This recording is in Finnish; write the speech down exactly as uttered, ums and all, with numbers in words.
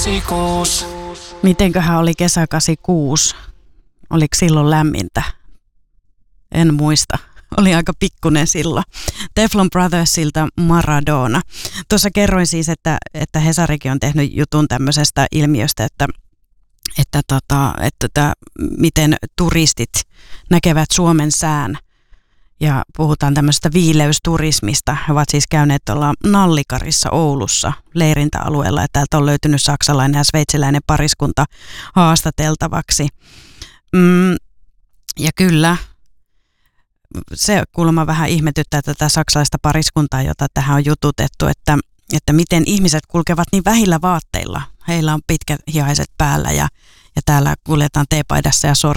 kahdeksankymmentäkuusi. Mitenköhän oli kesä kahdeksankymmentäkuusi? Oliko silloin lämmintä? En muista. Oli aika pikkunen silloin. Teflon Brothersilta Maradona. Tuossa kerroin siis, että, että Hesarikin on tehnyt jutun tämmöisestä ilmiöstä, että, että, tota, että, että miten turistit näkevät Suomen sään. Ja puhutaan tämmöisestä viileysturismista. He ovat siis käyneet tuolla Nallikarissa Oulussa leirintäalueella. Ja täältä on löytynyt saksalainen ja sveitsiläinen pariskunta haastateltavaksi. Mm, ja kyllä, se kuulemma vähän ihmetyttää tätä saksalaista pariskuntaa, jota tähän on jututettu, että, että miten ihmiset kulkevat niin vähillä vaatteilla. Heillä on pitkät hihaiset päällä ja, ja täällä kuljetaan teepaidassa ja